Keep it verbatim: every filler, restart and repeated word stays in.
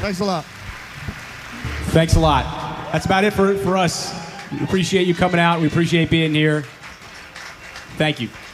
Thanks a lot. Thanks a lot. That's about it for, for us. We appreciate you coming out. We appreciate being here. Thank you.